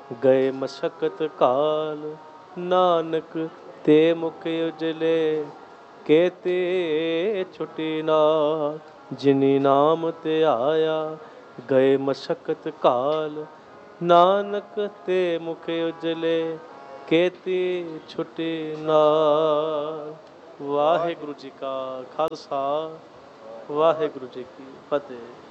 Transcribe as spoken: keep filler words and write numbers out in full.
ਗਏ ਮਸ਼ਕਤ ਕਾਲ, ਨਾਨਕ ਤੇ ਮੁਖ ਉਜਲੇ, ਕੇਤੇ ਛੁਟੀ ਨਾਲ। ਜਿਨੀ ਨਾਮ ਧਿਆਇਆ, ਗਏ ਮਸ਼ਕਤ ਕਾਲ, ਨਾਨਕ ਤੇ ਮੁਖ ਉਜਲੇ, ਕੇਤੀ ਛੁਟੀ ਨਾਲ। ਵਾਹਿਗੁਰੂ ਜੀ ਕਾ ਖਾਲਸਾ, ਵਾਹਿਗੁਰੂ ਜੀ ਕੀ ਫਤਿਹ।